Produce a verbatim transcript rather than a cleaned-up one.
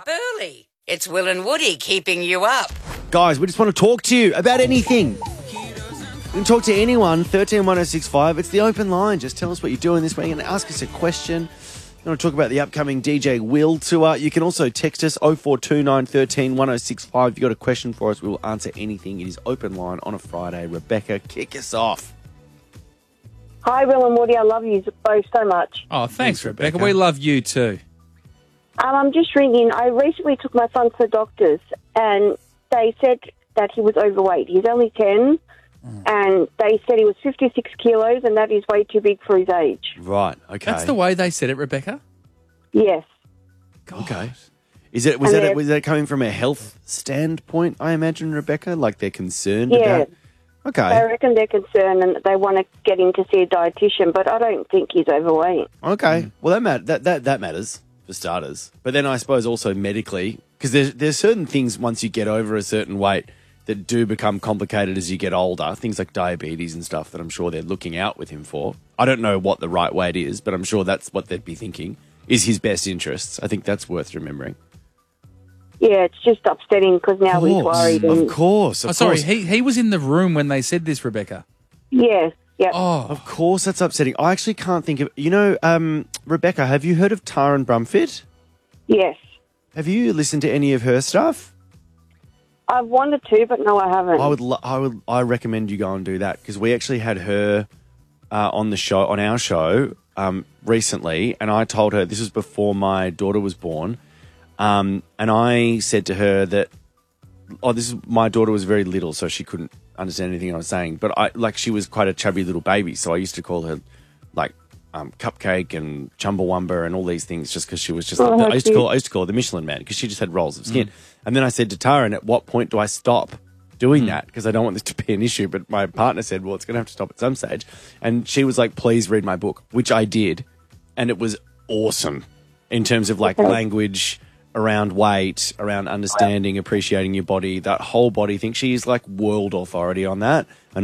up early. It's Will and Woody keeping you up. Guys, we just want to talk to you about anything. You can talk to anyone, thirteen one oh six five. It's the open line. Just tell us what you're doing this week and ask us a question. You want to talk about the upcoming D J Will tour? You can also text us oh four two nine, one three, one oh six five. If you've got a question for us, we will answer anything. It is open line on a Friday. Rebecca, kick us off. Hi, Will and Woody. I love you both so much. Oh, thanks, Thanks, Rebecca. Rebecca. We love you too. Um, I'm just ringing. I recently took my son to the doctors, and they said that he was overweight. He's only ten, and they said he was fifty-six kilos, and that is way too big for his age. Right, okay. That's the way they said it, Rebecca. Yes. Okay. Is it was And that they're- was that coming from a health standpoint, I imagine, Rebecca? Like they're concerned Yeah. about Okay. I reckon they're concerned and they want to get him to see a dietitian, but I don't think he's overweight. Okay. Well, that, mat- that that that matters for starters. But then I suppose also medically, because there's there's certain things once you get over a certain weight that do become complicated as you get older. Things like diabetes and stuff that I'm sure they're looking out with him for. I don't know what the right weight is, but I'm sure that's what they'd be thinking is his best interests. I think that's worth remembering. Yeah, it's just upsetting because now he's worried. Of And course. Of Oh, sorry, course. he he was in the room when they said this, Rebecca. Yes, yeah. Oh, Of course, that's upsetting. I actually can't think of. You know, um, Rebecca, have you heard of Taran Brumfit? Yes. Have you listened to any of her stuff? I've wanted to, but no, I haven't. I would, lo- I would, I recommend you go and do that because we actually had her uh, on the show, on our show, um, recently, and I told her this was before my daughter was born, um, and I said to her that, oh, this is my daughter was very little, so she couldn't understand anything I was saying, but I like she was quite a chubby little baby, so I used to call her like um, Cupcake and Chumbawamba and all these things just because she was just. Oh, like, how I used to cute. call, I used to call her the Michelin Man because she just had rolls of skin, and then I said to Tara, at what point do I stop doing that? Because I don't want this to be an issue. But my partner said, well, it's going to have to stop at some stage. And she was like, please read my book, which I did. And it was awesome in terms of like Okay. language around weight, around understanding, appreciating your body, that whole body thing. She's like world authority on that. And